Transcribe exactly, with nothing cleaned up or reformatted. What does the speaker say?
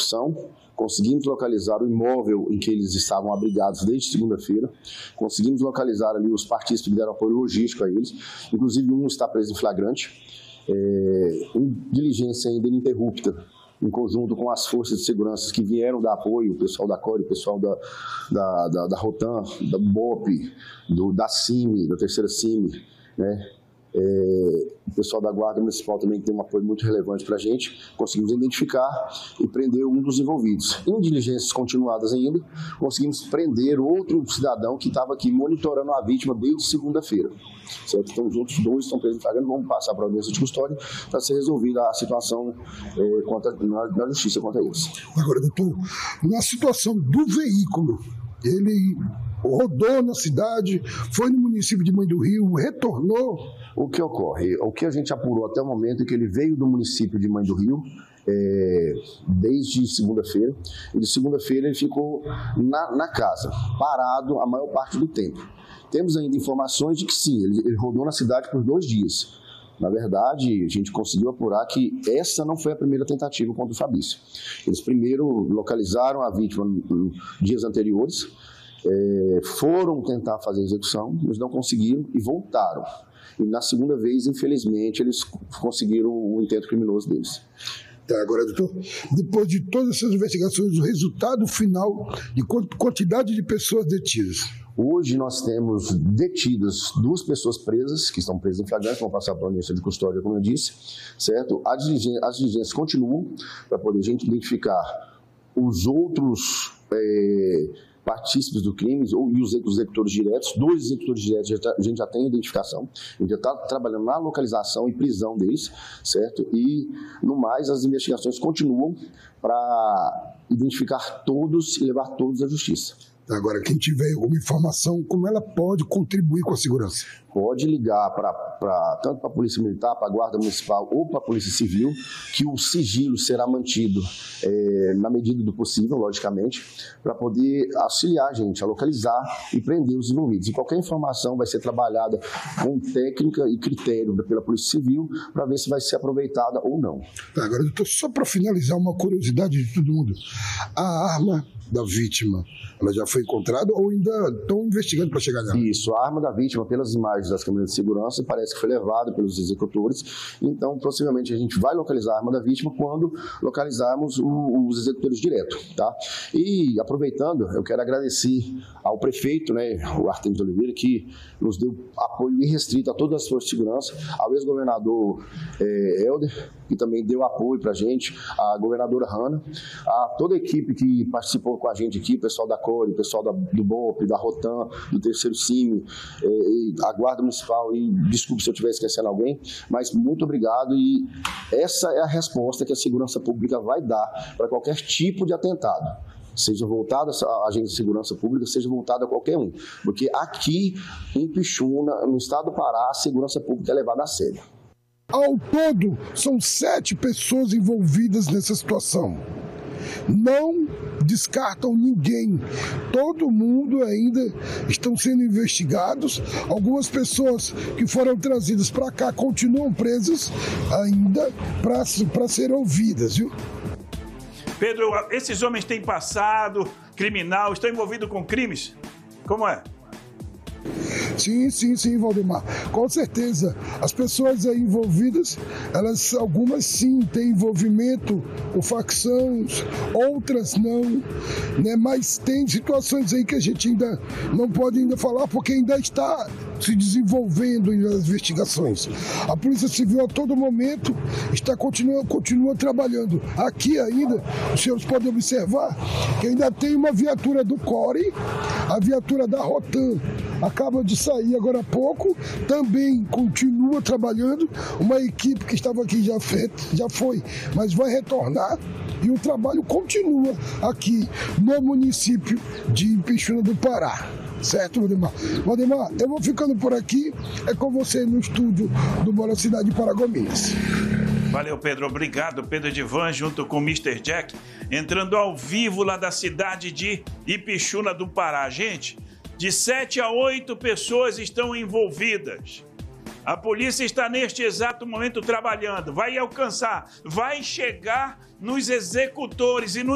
execução, conseguimos localizar o imóvel em que eles estavam abrigados desde segunda-feira, conseguimos localizar ali os partícipes que deram apoio logístico a eles, inclusive um está preso em flagrante, é, em diligência ainda ininterrupta, em conjunto com as forças de segurança que vieram dar apoio, o pessoal da CORE, o pessoal da, da, da, da Rotan, da BOP, do, da CIMI, da terceira CIMI, né? É, o pessoal da Guarda Municipal também tem um apoio muito relevante para a gente. Conseguimos identificar e prender um dos envolvidos. Em diligências continuadas ainda, conseguimos prender outro cidadão que estava aqui monitorando a vítima desde segunda-feira. Certo? Então, os outros dois estão presos em flagrante, vamos passar para a audiência de custódia para ser resolvida a situação é, contra, na, na justiça contra eles. Agora, doutor, na situação do veículo, ele rodou na cidade, foi no município de Mãe do Rio, retornou. O que ocorre? O que a gente apurou até o momento é que ele veio do município de Mãe do Rio, é, desde segunda-feira, e de segunda-feira ele ficou na, na casa, parado a maior parte do tempo. Temos ainda informações de que sim, ele, ele rodou na cidade por dois dias. Na verdade, a gente conseguiu apurar que essa não foi a primeira tentativa contra o Fabrício. Eles primeiro localizaram a vítima nos dias anteriores, é, foram tentar fazer a execução, mas não conseguiram e voltaram. E na segunda vez, infelizmente, eles conseguiram o intento criminoso deles. Tá, agora, doutor, depois de todas essas investigações, o resultado final de quantidade de pessoas detidas? Hoje nós temos detidas duas pessoas presas, que estão presas em flagrante, vão passar para a audiência de custódia, como eu disse, certo? As diligências, as diligências continuam para poder a gente identificar os outros é, partícipes do crime ou, e os executores diretos. Dois executores diretos a gente já tem identificação, a gente já está trabalhando na localização e prisão deles, certo? E, no mais, as investigações continuam para identificar todos e levar todos à justiça. Agora, quem tiver alguma informação, como ela pode contribuir com a segurança? Pode ligar pra, pra, tanto para a Polícia Militar, para a Guarda Municipal ou para a Polícia Civil, que o sigilo será mantido é, na medida do possível, logicamente, para poder auxiliar a gente a localizar e prender os envolvidos. E qualquer informação vai ser trabalhada com técnica e critério pela Polícia Civil para ver se vai ser aproveitada ou não. Tá, agora, doutor, só para finalizar, uma curiosidade de todo mundo. A arma da vítima, ela já foi encontrada ou ainda estão investigando para chegar nela? Isso, a arma da vítima, pelas imagens das câmeras de segurança, parece que foi levada pelos executores, então possivelmente a gente vai localizar a arma da vítima quando localizarmos o, os executores direto, tá? E aproveitando, eu quero agradecer ao prefeito, né, o Artemio Oliveira, que nos deu apoio irrestrito a todas as forças de segurança, ao ex-governador eh, Helder, que também deu apoio para a gente, a governadora Hanna, a toda a equipe que participou com a gente aqui, o pessoal da CORE, o pessoal da, do BOP, da Rotan, do terceiro CIMI, eh, a Guarda Municipal, e desculpe se eu estiver esquecendo alguém, mas muito obrigado, e essa é a resposta que a segurança pública vai dar para qualquer tipo de atentado, seja voltada à agência de segurança pública, seja voltada a qualquer um, porque aqui em Ipixuna, no estado do Pará, a segurança pública é levada a sério. Ao todo, são sete pessoas envolvidas nessa situação. Não descartam ninguém. Todo mundo ainda estão sendo investigados. Algumas pessoas que foram trazidas para cá continuam presas ainda para serem ouvidas, viu? Pedro, esses homens têm passado criminal, estão envolvidos com crimes? Como é? Sim, sim, sim, Valdemar. Com certeza. As pessoas aí envolvidas, elas, algumas sim têm envolvimento com facções, outras não, né? Mas tem situações aí que a gente ainda não pode ainda falar porque ainda está se desenvolvendo as investigações. A Polícia Civil a todo momento está continua, continua trabalhando. Aqui ainda, os senhores podem observar que ainda tem uma viatura do CORE, a viatura da Rotan acaba de sair agora há pouco, também continua trabalhando, uma equipe que estava aqui já, fe, já foi, mas vai retornar, e o trabalho continua aqui no município de Ipixuna do Pará. Certo, Valdemar? Valdemar, eu vou ficando por aqui, é com você no estúdio do Bora Cidade de Paragominas. Valeu, Pedro. Obrigado, Pedro Edivan, junto com o mister Jack, entrando ao vivo lá da cidade de Ipixuna do Pará. Gente, de sete a oito pessoas estão envolvidas. A polícia está neste exato momento trabalhando, vai alcançar, vai chegar nos executores e nos